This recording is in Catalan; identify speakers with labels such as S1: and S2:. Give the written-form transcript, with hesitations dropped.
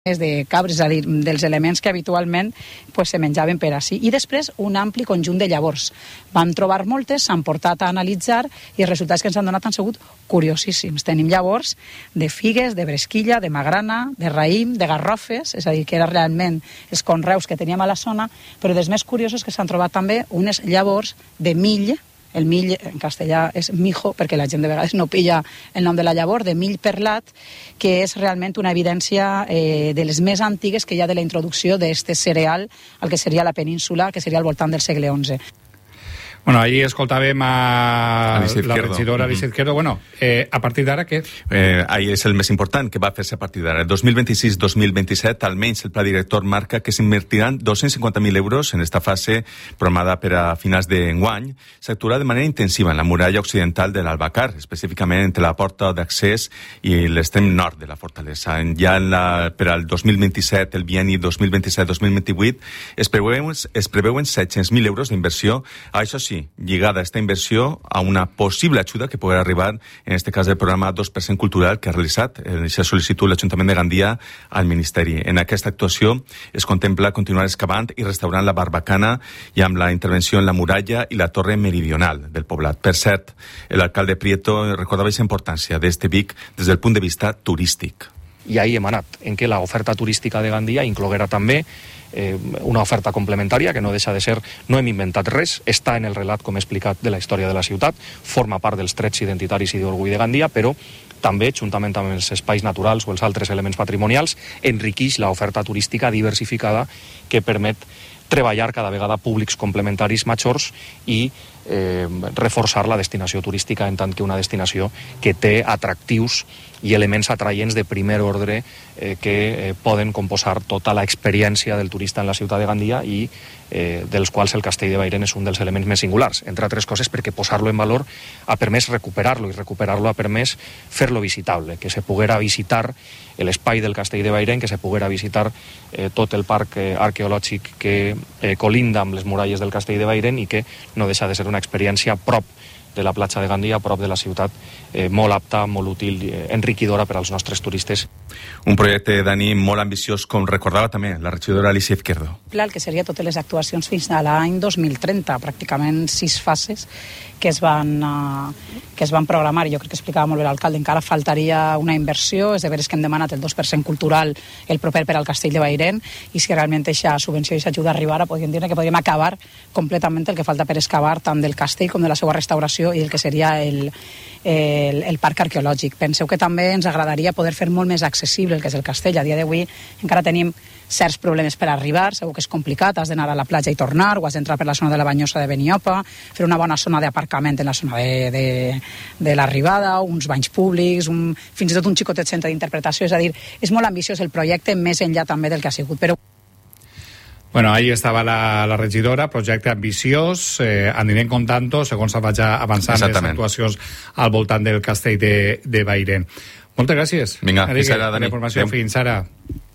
S1: de cabres, és a dir, dels elements que habitualment se menjaven per ací. I després un ampli conjunt de llavors. Van trobar moltes, s'han portat a analitzar i els resultats que ens han donat han sigut curiosíssims. Tenim llavors de figues, de bresquilla, de magrana, de raïm, de garrofes, és a dir, que eren realment els conreus que teníem a la zona, però dels més curiosos que s'han trobat també unes llavors de mill. El mill en castellà és mijo, perquè la gent de vegades no pilla el nom de la llavor, de mill perlat, que és realment una evidència de les més antigues que hi ha de la introducció d'aquest cereal al que seria la península, que seria al voltant del segle XI.
S2: Bueno, ahí escoltàvem a la regidora Alicia Izquierdo. Bueno, a partir d'ara, què?
S3: Ahí és el més important que va fer-se a partir d'ara. 2026-2027, almenys el pla director marca que s'invertiran 250.000 euros en esta fase programada per a finals d'enguany. S'actuarà de manera intensiva en la muralla occidental de l'Albacar, específicament entre la porta d'accés i l'extrem nord de la fortalesa. Ja per al 2027, el bienni 2027-2028, es preveuen 700.000 euros d'inversió. Això sí, lligada esta inversió a una possible ajuda que podrà arribar, en este cas del programa 2% cultural que ha realitzat aquesta sol·licitud l'Ajuntament de Gandia al Ministeri. En aquesta actuació es contempla continuar excavant i restaurant la barbacana i amb la intervenció en la muralla i la torre meridional del poblat. Per cert, l'alcalde Prieto recordava aquesta importància d'este Vic des del punt de vista turístic.
S4: I ahí hem anat, en què l'oferta turística de Gandia incloguera també una oferta complementària que no deixa de ser, no hem inventat res, està en el relat, com he explicat, de la història de la ciutat, forma part dels trets identitaris i d'orgull de Gandia, però també, juntament amb els espais naturals o els altres elements patrimonials, enriqueix l'oferta turística diversificada que permet treballar cada vegada públics complementaris majors i reforçar la destinació turística en tant que una destinació que té atractius i elements atraients de primer ordre que poden composar tota l'experiència del turista en la ciutat de Gandia i dels quals el Castell de Bairen és un dels elements més singulars, entre altres coses perquè posar-lo en valor ha permès recuperar-lo i recuperar-lo ha permès fer-lo visitable, que se poguera visitar l'espai del Castell de Bairen, que se poguera visitar tot el parc arqueològic que colinda amb les muralles del Castell de Bairen i que no deixa de ser una experiència prop de la platja de Gandia, a prop de la ciutat, molt apta, molt útil, enriquidora per als nostres turistes.
S3: Un projecte, Dani, molt ambiciós, com recordava també la regidora Alicia Izquierdo.
S1: El que seria totes les actuacions fins a l'any 2030, pràcticament 6 fases que es van programar. Jo crec que explicava molt bé l'alcalde, encara faltaria una inversió, és de veres que hem demanat el 2% cultural el proper per al Castell de Bairen, i si realment aquesta subvenció i aquesta ajuda arribara, podríem dir que podríem acabar completament el que falta per excavar tant del castell com de la seva restauració i el que seria el parc arqueològic. Penseu que també ens agradaria poder fer molt més accessible el que és el castell. A dia d'avui encara tenim certs problemes per arribar, segur que és complicat, has d'anar a la platja i tornar, o has d'entrar per la zona de la Banyosa de Beniopa, fer una bona zona d'aparcament en la zona de l'arribada, uns banys públics, fins i tot un xicotet centre d'interpretació, és a dir, és molt ambiciós el projecte, més enllà també del que ha sigut, però...
S2: Bueno, ahí estava la regidora, projecte ambiciós, anirem contant-ho, segons vaig avançant les actuacions al voltant del Castell de Bairen. Moltes gràcies.
S3: Vinga, fins ara, Dani.
S2: Fins ara.